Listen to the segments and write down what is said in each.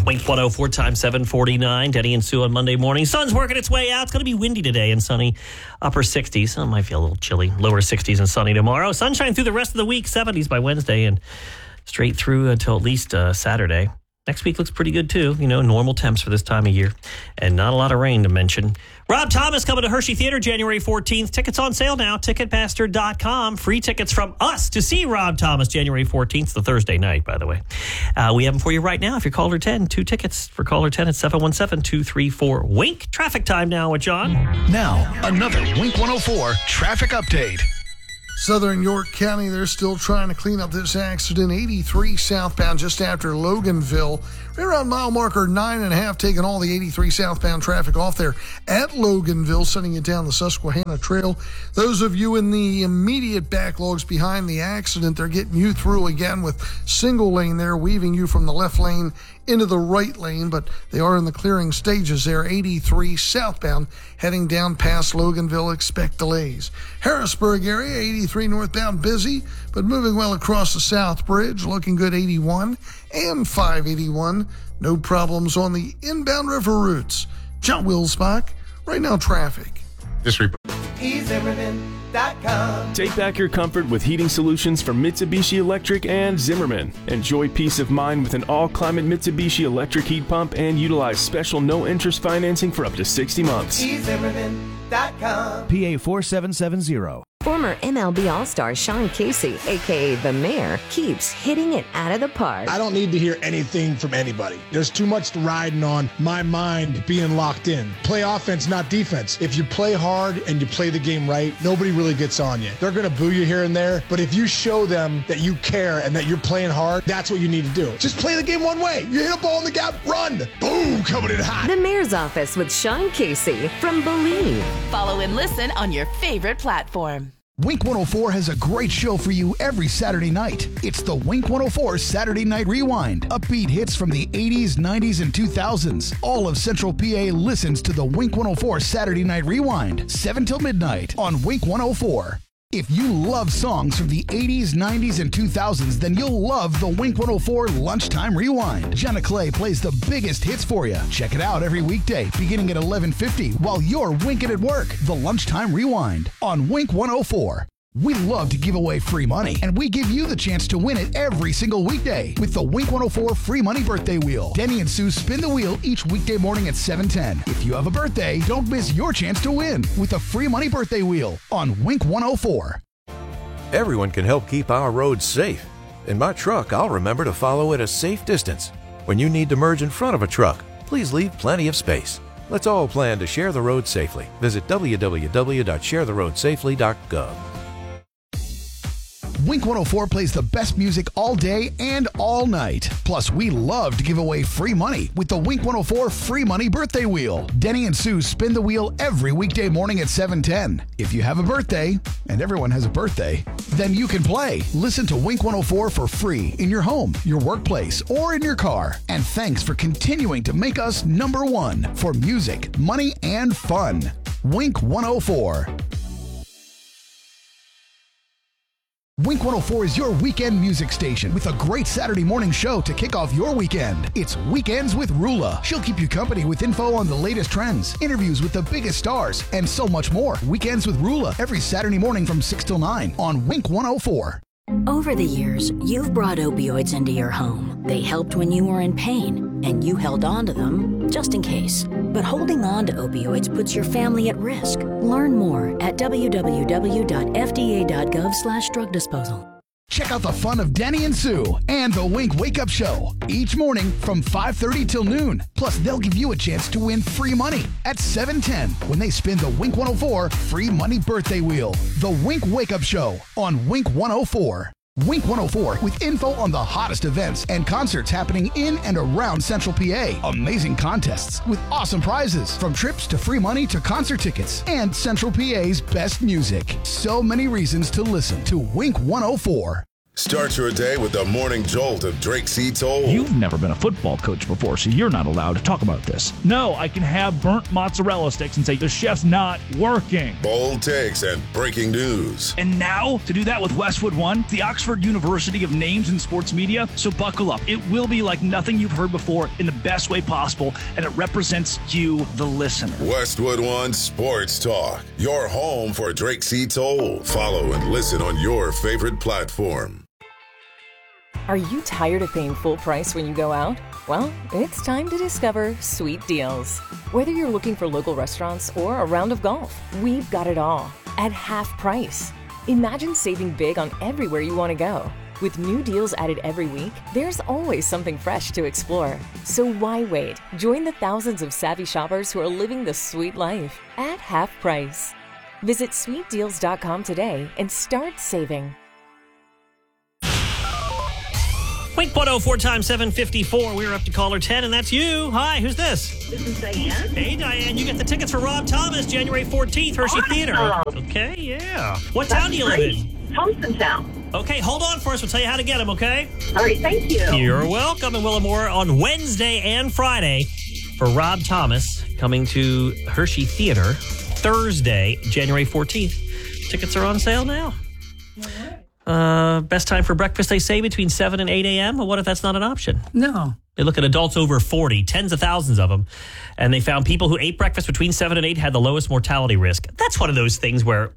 Wink 104 time 749. Denny and Sue on Monday morning. Sun's working its way out. It's going to be windy today and sunny. Upper 60s. It might feel a little chilly. Lower 60s and sunny tomorrow. Sunshine through the rest of the week. 70s by Wednesday and straight through until at least Saturday. Next week looks pretty good, too. You know, normal temps for this time of year. And not a lot of rain to mention. Rob Thomas coming to Hershey Theater January 14th. Tickets on sale now. Ticketmaster.com. Free tickets from us to see Rob Thomas January 14th. The Thursday night, by the way. We have them for you right now. If you're caller 10, 2 tickets for caller 10 at 717-234-WINK. Traffic time now with John. Now, another Wink 104 traffic update. Southern York County, they're still trying to clean up this accident. 83 southbound just after Loganville. Right around mile marker 9.5, taking all the 83 southbound traffic off there at Loganville, sending it down the Susquehanna Trail. Those of you in the immediate backlogs behind the accident, they're getting you through again with single lane there, weaving you from the left lane into the right lane, but they are in the clearing stages there. 83 southbound heading down past Loganville. Expect delays. Harrisburg area, 83 northbound busy, but moving well across the South Bridge. Looking good 81 and 581. No problems on the inbound river routes. John Wilsbach, right now traffic. This report. eZimmerman.com. Take back your comfort with heating solutions from Mitsubishi Electric and Zimmerman. Enjoy peace of mind with an all-climate Mitsubishi electric heat pump and utilize special no-interest financing for up to 60 months. eZimmerman.com. PA 4770. Former MLB All-Star Sean Casey, a.k.a. The Mayor, keeps hitting it out of the park. I don't need to hear anything from anybody. There's too much riding on my mind being locked in. Play offense, not defense. If you play hard and you play the game right, nobody really gets on you. They're going to boo you here and there, but if you show them that you care and that you're playing hard, that's what you need to do. Just play the game one way. You hit a ball in the gap, run. Boom, coming in hot. The Mayor's Office with Sean Casey from Believe. Follow and listen on your favorite platform. Wink 104 has a great show for you every Saturday night. It's the Wink 104 Saturday Night Rewind. Upbeat hits from the 80s, 90s, and 2000s. All of Central PA listens to the Wink 104 Saturday Night Rewind, 7 till midnight on Wink 104. If you love songs from the 80s, 90s, and 2000s, then you'll love the Wink 104 Lunchtime Rewind. Jenna Clay plays the biggest hits for you. Check it out every weekday, beginning at 11:50, while you're winking at work. The Lunchtime Rewind on Wink 104. We love to give away free money, and we give you the chance to win it every single weekday with the Wink 104 Free Money Birthday Wheel. Denny and Sue spin the wheel each weekday morning at 7:10. If you have a birthday, don't miss your chance to win with the Free Money Birthday Wheel on Wink 104. Everyone can help keep our roads safe. In my truck, I'll remember to follow at a safe distance. When you need to merge in front of a truck, please leave plenty of space. Let's all plan to share the road safely. Visit www.sharetheroadsafely.gov. Wink 104 plays the best music all day and all night. Plus, we love to give away free money with the Wink 104 Free Money Birthday Wheel. Denny and Sue spin the wheel every weekday morning at 7:10. If you have a birthday, and everyone has a birthday, then you can play. Listen to Wink 104 for free in your home, your workplace, or in your car. And thanks for continuing to make us number one for music, money, and fun. Wink 104. Wink 104 is your weekend music station with a great Saturday morning show to kick off your weekend. It's Weekends with Rula. She'll keep you company with info on the latest trends, interviews with the biggest stars, and so much more. Weekends with Rula every Saturday morning from 6 till 9 on Wink 104. Over the years, you've brought opioids into your home. They helped when you were in pain, and you held on to them just in case. But holding on to opioids puts your family at risk. Learn more at www.fda.gov/drug disposal. Check out the fun of Denny and Sue and the Wink Wake Up Show each morning from 5:30 till noon. Plus, they'll give you a chance to win free money at 7:10 when they spin the Wink 104 Free Money Birthday Wheel. The Wink Wake Up Show on Wink 104. Wink 104 with info on the hottest events and concerts happening in and around Central PA. Amazing contests with awesome prizes from trips to free money to concert tickets and Central PA's best music. So many reasons to listen to Wink 104. Start your day with the morning jolt of Drake C. Toll. You've never been a football coach before, so you're not allowed to talk about this. No, I can have burnt mozzarella sticks and say the chef's not working. Bold takes and breaking news. And now, to do that with Westwood One, the Oxford University of Names in Sports Media. So buckle up. It will be like nothing you've heard before in the best way possible, and it represents you, the listener. Westwood One Sports Talk, your home for Drake C. Toll. Follow and listen on your favorite platform. Are you tired of paying full price when you go out? Well, it's time to discover Sweet Deals. Whether you're looking for local restaurants or a round of golf, we've got it all at half price. Imagine saving big on everywhere you want to go. With new deals added every week, there's always something fresh to explore. So why wait? Join the thousands of savvy shoppers who are living the sweet life at half price. Visit sweetdeals.com today and start saving. Wink 104 times 754. We're up to caller 10, and that's you. Hi, who's this? This is Diane. Hey, Diane. You get the tickets for Rob Thomas, January 14th, Hershey Theater. Okay, yeah. What town do you live in? Thompsontown. Okay, hold on for us. We'll tell you how to get them, okay? All right, thank you. You're welcome. And we'll have more on Wednesday and Friday for Rob Thomas coming to Hershey Theater Thursday, January 14th. Tickets are on sale now. Best time for breakfast, they say, between 7 and 8 a.m. Well, what if that's not an option? No. They look at adults over 40, tens of thousands of them, and they found people who ate breakfast between 7 and 8 had the lowest mortality risk. That's one of those things where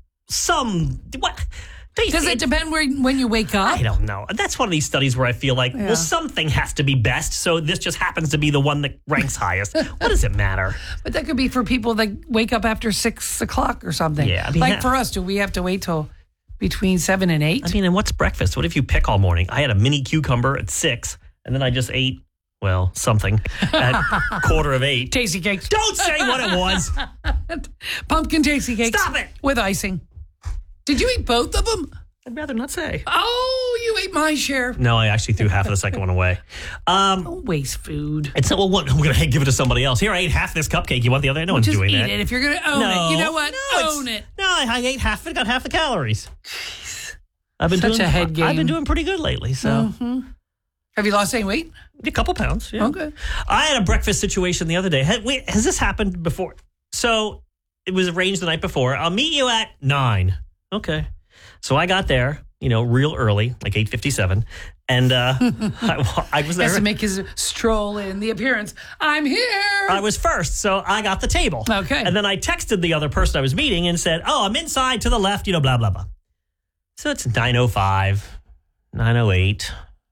does it depend when you wake up? I don't know. That's one of these studies where I feel like, well, something has to be best, so this just happens to be the one that ranks highest. What does it matter? But that could be for people that wake up after 6 o'clock or something. Yeah. I mean, like for us, do we have to wait till between 7 and 8? I mean, and what's breakfast? What if you pick all morning? I had a mini cucumber at 6, and then I just ate, well, something at 7:45. Tasty cakes. Don't say what it was. Pumpkin tasty cakes. Stop it. With icing. Did you eat both of them? I'd rather not say. Oh, you ate my share. No, I actually threw half of the second one away. Don't waste food. It's well, I'm going to give it to somebody else. Here, I ate half this cupcake. You want the other? No one's just doing eat that. it if you're going to own it. You know what? Own it. No, I ate half of it. Got half the calories. Jeez. I've been Such doing a head game. I've been doing pretty good lately. So, have you lost any weight? A couple pounds. Yeah. Okay. I had a breakfast situation the other day. Has this happened before? So it was arranged the night before. I'll meet you at 9. Okay. So I got there, real early, like 8:57, and I was there. Has to make his stroll in, the appearance. I'm here. I was first, so I got the table. Okay. And then I texted the other person I was meeting and said, "Oh, I'm inside to the left, blah blah blah." So it's 9:05, 9:08,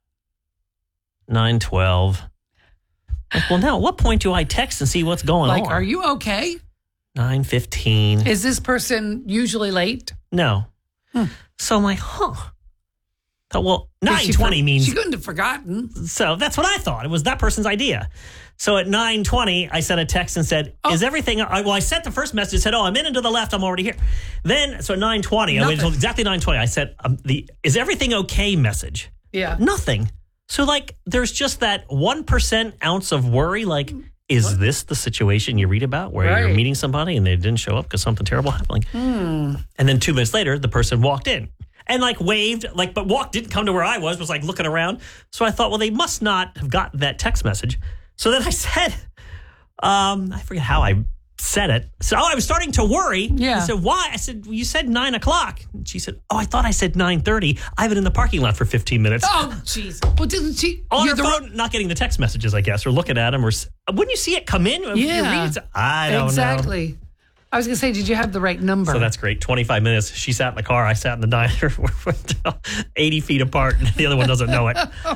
9:12. Like, well, now at what point do I text and see what's going on? Like, are you okay? 9:15. Is this person usually late? No. So I'm like, well, 9:20 means... She couldn't have forgotten. So that's what I thought. It was that person's idea. So at 9:20, I sent a text and said, is everything... Well, I sent the first message and said, I'm in and to the left. I'm already here. Then, so at 9:20, I waited until exactly 9:20. I said, is everything okay message? Yeah. Nothing. So, there's just that 1% ounce of worry, is this the situation you read about where you're meeting somebody and they didn't show up because something terrible happened? And then 2 minutes later, the person walked in and waved, but didn't come to where I was looking around. So I thought, well, they must not have gotten that text message. So then I said, I forget how I said it. So I was starting to worry. Yeah. I said, why? I said, well, you said 9 o'clock. And she said, I thought I said 9:30. I've been in the parking lot for 15 minutes. Oh, jeez. Well, didn't she? On her phone, not getting the text messages, I guess, or looking at them. Or wouldn't you see it come in? Yeah. I don't know. Exactly. I was going to say, did you have the right number? So that's great. 25 minutes. She sat in the car. I sat in the diner. We're 80 feet apart. And the other one doesn't know it.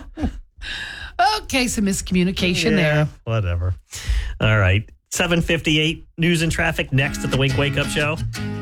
Okay, some miscommunication there. Whatever. All right. 7:58, news and traffic next at the Wink Wake Up Show.